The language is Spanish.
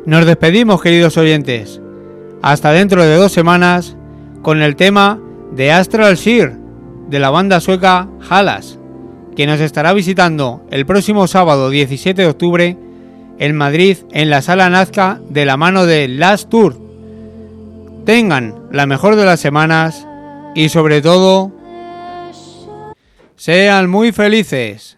Nos despedimos, queridos oyentes. Hasta dentro de 2 semanas con el tema de Astral Shear de la banda sueca Halas, que nos estará visitando el próximo sábado 17 de octubre en Madrid, en la Sala Nazca, de la mano de Last Tour. Tengan la mejor de las semanas y sobre todo, sean muy felices.